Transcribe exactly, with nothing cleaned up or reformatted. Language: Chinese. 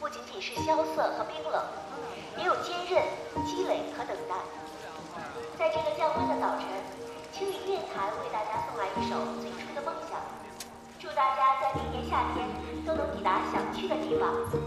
不仅仅是萧瑟和冰冷，也有坚韧、积累和等待。在这个降温的早晨，青云电台为大家送来一首最初的梦想，祝大家在明年夏天都能抵达想去的地方。